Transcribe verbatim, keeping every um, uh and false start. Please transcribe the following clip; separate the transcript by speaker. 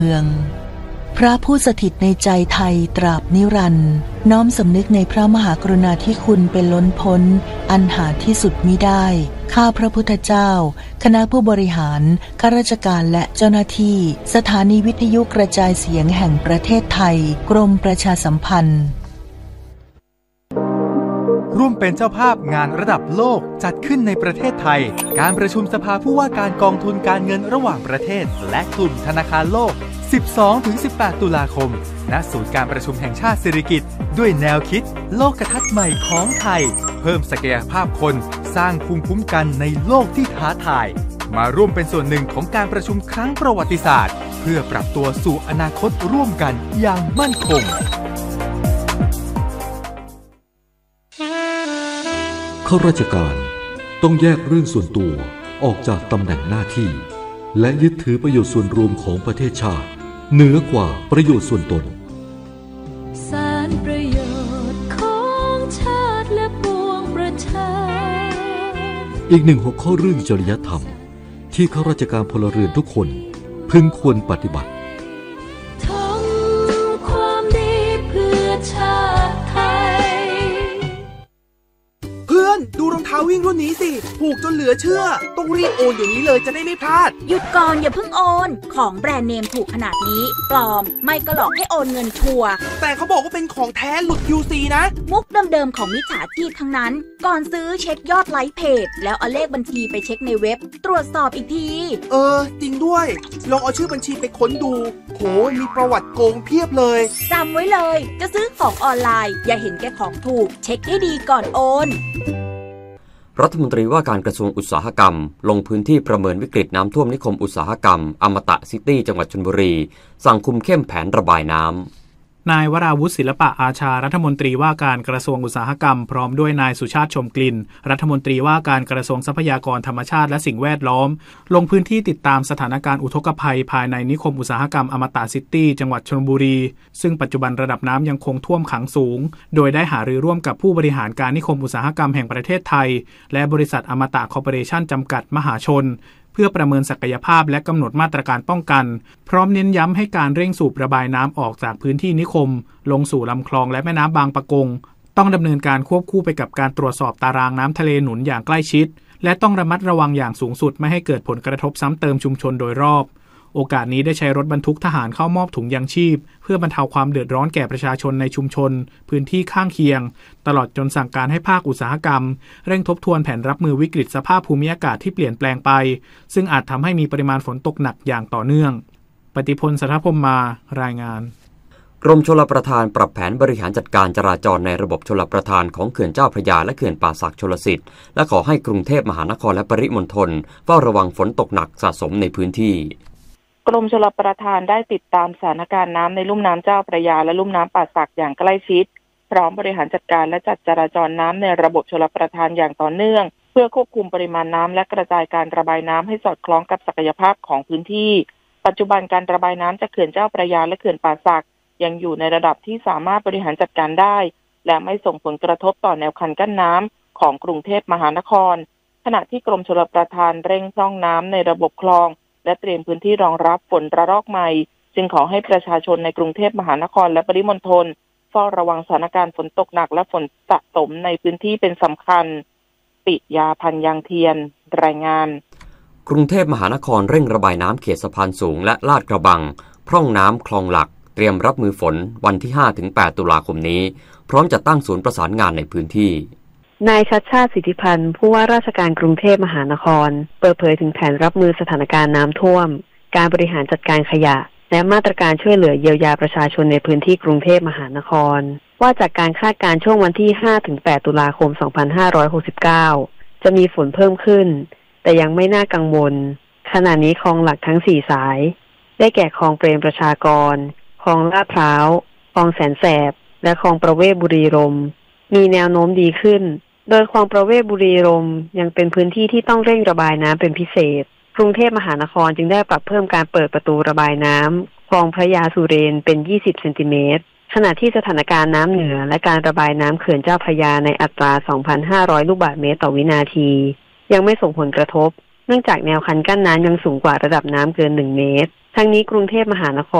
Speaker 1: เมืองพระผู้สถิตในใจไทยตราบนิรันดร์น้อมสำนึกในพระมหากรุณาธิคุณเป็นล้นพ้นอันหาที่สุดมิได้ข้าพระพุทธเจ้าคณะผู้บริหารข้าราชการและเจ้าหน้าที่สถานีวิทยุกระจายเสียงแห่งประเทศไทยกรมประชาสัมพันธ์
Speaker 2: ร่วมเป็นเจ้าภาพงานระดับโลกจัดขึ้นในประเทศไทยการประชุมสภาผู้ว่าการกองทุนการเงินระหว่างประเทศและกลุ่มธนาคารโลก สิบสองถึงสิบแปด ตุลาคมณศูนย์การประชุมแห่งชาติสิริกิติ์ด้วยแนวคิดโลกทัศน์ใหม่ของไทยเพิ่มศักยภาพคนสร้างภูมิคุ้มกันในโลกที่ท้าทายมาร่วมเป็นส่วนหนึ่งของการประชุมครั้งประวัติศาสตร์เพื่อปรับตัวสู่อนาคตร่วมกันอย่างมั่นคง
Speaker 3: ข้าราชการต้องแยกเรื่องส่วนตัวออกจากตำแหน่งหน้าที่และยึดถือประโยชน์ส่วนรวมของประเทศชาติเหนือกว่าประโยชน์ส่วนตน
Speaker 4: สารประโยชน์ของชาติและปวงประชา
Speaker 3: อีกหนึ่งหัวข้อเรื่องจริยธรรมที่ข้าราชการพลเรือนทุกคนพึงควรปฏิบัติ
Speaker 4: ทำความดีเพื่อชาติไทย
Speaker 5: เพื่อนดูรองเท้าวิ่งรุ่นนี้สิถูกจนเหลือเชื่อต้องรีบโอนเดี๋ยวนี้เลยจะได้ไม่พลาด
Speaker 6: หยุดก่อนอย่าเพิ่งโอนของแบรนด์เนมถูกขนาดนี้ปลอมไม่ก็หลอกให้โอนเงินชัวร์
Speaker 5: แต่เขาบอกว่าเป็นของแท้หลุด คิว ซี นะ
Speaker 6: มุกเดิมๆของมิจฉาชีพทั้งนั้นก่อนซื้อเช็คยอดไลค์เพจแล้วเอาเลขบัญชีไปเช็คในเว็บตรวจสอบอีกที
Speaker 5: เออจริงด้วยลองเอาชื่อบัญชีไปค้นดูโหมีประวัติโกงเพียบเลย
Speaker 6: จำไว้เลยจะซื้อของออนไลน์อย่าเห็นแก่ของถูกเช็คให้ดีก่อนโอน
Speaker 7: รัฐมนตรีว่าการกระทรวงอุตสาหกรรมลงพื้นที่ประเมินวิกฤตน้ำท่วมนิคมอุตสาหกรรมอมตะซิตี้จังหวัดชลบุรีสั่งคุมเข้มแผนระบายน้ำ
Speaker 8: นายวราวุฒิศิลปะอาชารัฐมนตรีว่าการกระทรวงอุตสาหกรรมพร้อมด้วยนายสุชาติชมกลิ่นรัฐมนตรีว่าการกระทรวงทรัพยากรธรรมชาติและสิ่งแวดล้อมลงพื้นที่ติดตามสถานการณ์อุทกภัยภายในนิคมอุตสาหกรรมอมตะซิตี้จังหวัดชลบุรีซึ่งปัจจุบันระดับน้ำยังคงท่วมขังสูงโดยได้หารือร่วมกับผู้บริหารการนิคมอุตสาหกรรมแห่งประเทศไทยและบริษัทอมตะคอร์ปอเรชั่นจำกัดมหาชนเพื่อประเมินศักยภาพและกำหนดมาตรการป้องกันพร้อมเน้นย้ำให้การเร่งสูบระบายน้ำออกจากพื้นที่นิคมลงสู่ลำคลองและแม่น้ำบางปะกงต้องดำเนินการควบคู่ไปกับการตรวจสอบตารางน้ำทะเลหนุนอย่างใกล้ชิดและต้องระมัดระวังอย่างสูงสุดไม่ให้เกิดผลกระทบซ้ำเติมชุมชนโดยรอบโอกาสนี้ได้ใช้รถบรรทุกทหารเข้ามอบถุงยางชีพเพื่อบรรเทาความเดือดร้อนแก่ประชาชนในชุมชนพื้นที่ข้างเคียงตลอดจนสั่งการให้ภาคอุตสาหกรรมเร่งทบทวนแผนรับมือวิกฤตสภาพภูมิอากาศที่เปลี่ยนแปลงไปซึ่งอาจทำให้มีปริมาณฝนตกหนักอย่างต่อเนื่องปฏิพล สัทธพรหมมารายงาน
Speaker 7: กรมชลประทานปรับแผนบริหารจัดการจราจรในระบบชลประทานของเขื่อนเจ้าพระยาและเขื่อนป่าสักชลสิทธิ์และขอให้กรุงเทพมหานครและปริมณฑลเฝ้าระวังฝนตกหนักสะสมในพื้นที่
Speaker 9: กรมชลประทานได้ติดตามสถานการณ์น้ำในลุ่มน้ำเจ้าพระยาและลุ่มน้ำป่าสักอย่างใกล้ชิดพร้อมบริหารจัดการและจัดจราจรน้ำในระบบชลประทานอย่างต่อเนื่องเพื่อควบคุมปริมาณน้ำและกระจายการระบายน้ำให้สอดคล้องกับศักยภาพของพื้นที่ปัจจุบันการระบายน้ำจากเขื่อนเจ้าพระยาและเขื่อนป่าสักยังอยู่ในระดับที่สามารถบริหารจัดการได้และไม่ส่งผลกระทบต่อแนวคันกั้นน้ำของกรุงเทพมหานครขณะที่กรมชลประทานเร่งพร่องน้ำในระบบคลองและเตรียมพื้นที่รองรับฝนระลอกใหม่จึงขอให้ประชาชนในกรุงเทพมหานครและปริมณฑลเฝ้าระวังสถานการณ์ฝนตกหนักและฝนสะสมในพื้นที่เป็นสำคัญปิยาพันธ์ยางเทียนรายงาน
Speaker 7: กรุงเทพมหานครเร่งระบายน้ำเขตสะพานสูงและลาดกระบังพร่องน้ำคลองหลักเตรียมรับมือฝนวันที่ ห้าถึงแปด ตุลาคมนี้พร้อมจะตั้งศูนย์ประสานงานในพื้นที่
Speaker 10: นายชัชชาติสิทธิพันธ์ผู้ว่าราชการกรุงเทพมหานครเปิดเผยถึงแผนรับมือสถานการณ์น้ำท่วมการบริหารจัดการขยะและมาตรการช่วยเหลือเยียวยาประชาชนในพื้นที่กรุงเทพมหานครว่าจากการคาดการณ์ช่วงวันที่ ห้าถึงแปด ตุลาคม สองพันห้าร้อยหกสิบเก้า จะมีฝนเพิ่มขึ้นแต่ยังไม่น่ากังวลขณะนี้คลองหลักทั้งสี่สายได้แก่คลองเปรมประชากรคลองลาดพร้าวคลองแสนแสบและคลองประเวศบุรีรมย์มีแนวโน้มดีขึ้นโดยคลองประเวศบุรีรมย์ยังเป็นพื้นที่ที่ต้องเร่งระบายน้ำเป็นพิเศษกรุงเทพมหานครจึงได้ปรับเพิ่มการเปิดประตูระบายน้ำคลองพระยาสุเรนเป็นยี่สิบเซนติเมตรขณะที่สถานการณ์น้ำเหนือและการระบายน้ำเขื่อนเจ้าพระยาในอัตรา สองพันห้าร้อย ลูกบาศก์เมตรต่อวินาทียังไม่ส่งผลกระทบเนื่องจากแนวคันกั้นน้ำยังสูงกว่าระดับน้ำเกินหนึ่งเมตรทั้งนี้กรุงเทพมหานคร